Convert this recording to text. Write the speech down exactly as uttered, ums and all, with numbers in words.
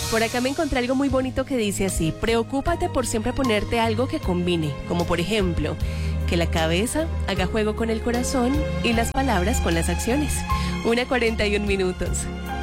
Por acá me encontré algo muy bonito que dice así: preocúpate por siempre ponerte algo que combine, como por ejemplo, que la cabeza haga juego con el corazón y las palabras con las acciones. Una cuarenta y un minutos.